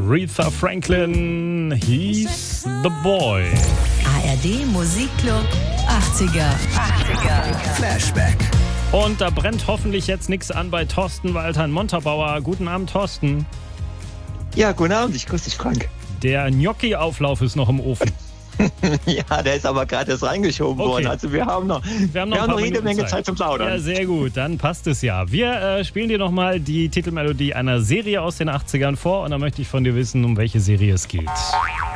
Aretha Franklin, He's the Boy. ARD Musikclub 80er. Flashback. Und da brennt hoffentlich jetzt nichts an bei Thorsten Walter in Montabaur. Guten Abend, Thorsten. Ja, guten Abend, ich grüße dich, Frank. Der Gnocchi-Auflauf ist noch im Ofen. Ja, der ist aber gerade erst reingeschoben worden. Also wir haben noch jede Menge Zeit zum Plaudern. Ja, sehr gut, dann passt es ja. Wir spielen dir nochmal die Titelmelodie einer Serie aus den 80ern vor und dann möchte ich von dir wissen, um welche Serie es geht.